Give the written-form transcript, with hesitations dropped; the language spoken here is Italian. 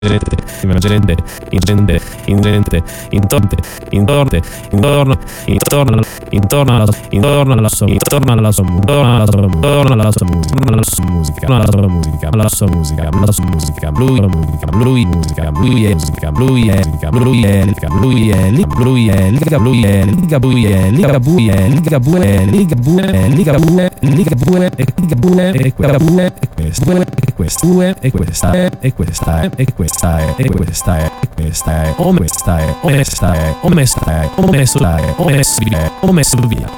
intorno, alla sua questa è, ho messo via.